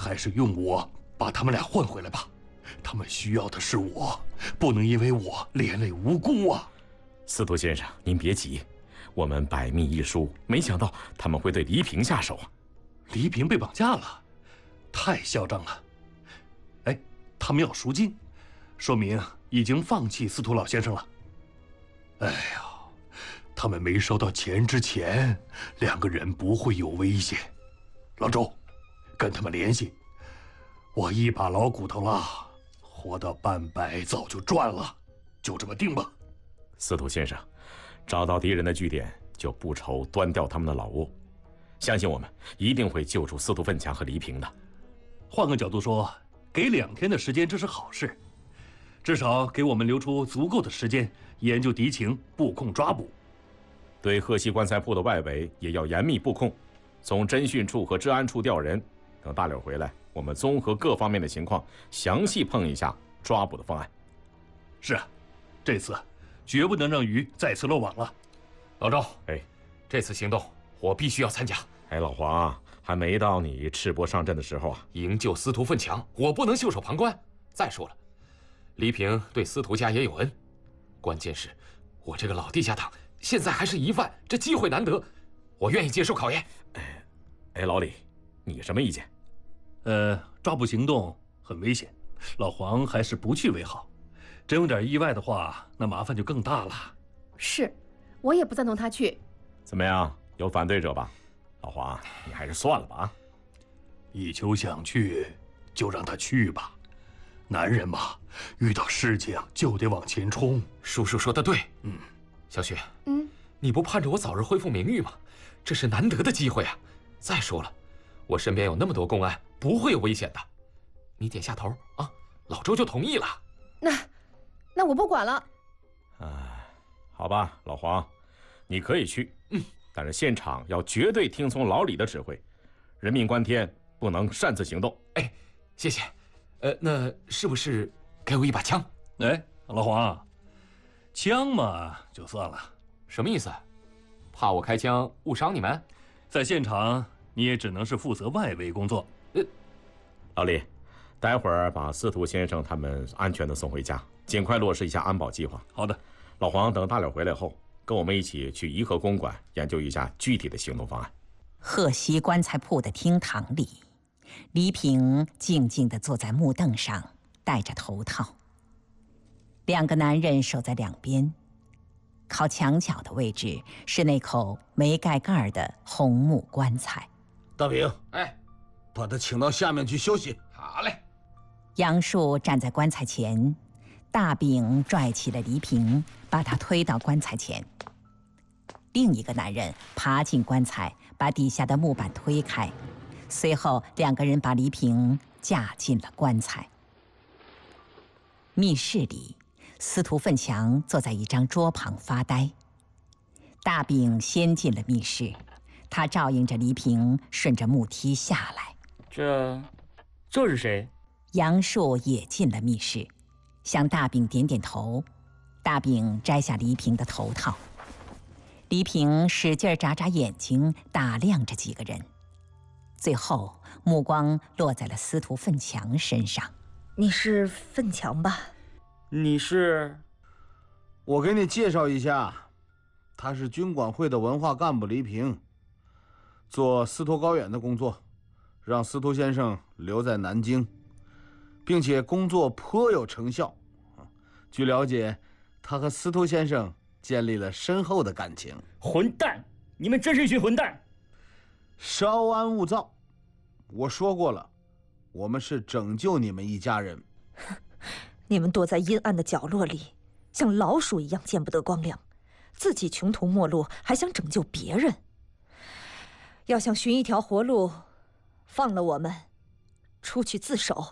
还是用我把他们俩换回来吧。他们需要的是我，不能因为我连累无辜啊！ 司徒先生，您别急，我们百密一疏，没想到他们会对黎平下手啊！ 黎平被绑架了，太嚣张了！哎，他们要赎金，说明已经放弃司徒老先生了。哎呀，他们没收到钱之前，两个人不会有危险。老周，跟他们联系，我一把老骨头了，活到半百早就赚了，就这么定吧。 司徒先生，找到敌人的据点，就不愁端掉他们的老窝。相信我们一定会救出司徒奋强和黎平的。 换个角度说，给2天的时间，这是好事，至少给我们留出足够的时间研究敌情、布控抓捕。 对鹤溪棺材铺的外围也要严密布控，从侦讯处和治安处调人。等大柳回来，我们综合各方面的情况，详细碰一下抓捕的方案。 是啊，这次绝不能让鱼再次漏网了。 老周， 哎， 这次行动我必须要参加。 哎，老黄，还没到你赤膊上阵的时候啊！ 营救司徒奋强，我不能袖手旁观。再说了，黎平对司徒家也有恩，关键是，我这个老地下党现在还是疑犯，这机会难得，我愿意接受考验。 哎，老李，你什么意见？ 抓捕行动很危险，老黄还是不去为好。真有点意外的话，那麻烦就更大了。 是，我也不赞同他去。 怎么样？有反对者吧？老黄，你还是算了吧啊！ 一秋想去，就让他去吧。男人嘛，遇到事情就得往前冲。 叔叔说的对。小雪，你不盼着我早日恢复名誉吗？这是难得的机会啊！再说了，我身边有那么多公安，不会有危险的。你点下头啊，老周就同意了。 那我不管了。 好吧，老黄，你可以去。但是现场要绝对听从老李的指挥，人命关天，不能擅自行动。 哎，谢谢。那是不是给我一把枪？ 哎，老黄，枪嘛就算了。 什么意思？怕我开枪误伤你们？ 在现场你也只能是负责外围工作。 老李，待会儿把司徒先生他们安全的送回家，尽快落实一下安保计划。 好的。 老黄，等大柳回来后，跟我们一起去颐和公馆研究一下具体的行动方案。 鹤溪棺材铺的厅堂里，黎平静静地坐在木凳上，戴着头套。2个男人守在两边，靠墙角的位置是那口没盖盖的红木棺材。 大饼， 哎， 把他请到下面去休息。 好嘞。 杨树站在棺材前，大饼拽起了黎平，把他推到棺材前。另一个男人爬进棺材，把底下的木板推开，随后2个人把黎平架进了棺材。密室里，司徒奋强坐在一张桌旁发呆。大饼先进了密室，他照应着黎平顺着木梯下来。 这是谁？ 杨树也进了密室，向大饼点点头。大饼摘下黎平的头套，黎平使劲眨眨眼睛，打量着几个人，最后目光落在了司徒奋强身上。 你是奋强吧？ 你是？ 我给你介绍一下，他是军管会的文化干部黎平，做司徒高远的工作，让司徒先生留在南京，并且工作颇有成效。据了解，他和司徒先生建立了深厚的感情。 混蛋！你们真是一群混蛋！ 稍安勿躁，我说过了，我们是拯救你们一家人。 你们躲在阴暗的角落里，像老鼠一样见不得光亮，自己穷途末路，还想拯救别人。要想寻一条活路，放了我们，出去自首。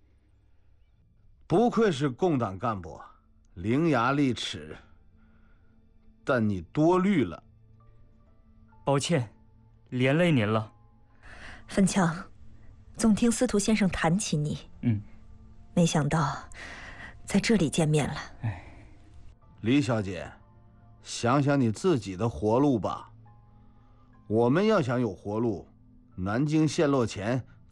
不愧是共党干部，伶牙俐齿，但你多虑了。 抱歉，连累您了。 奋强，总听司徒先生谈起你，没想到在这里见面了。 李小姐，想想你自己的活路吧。我们要想有活路，南京陷落前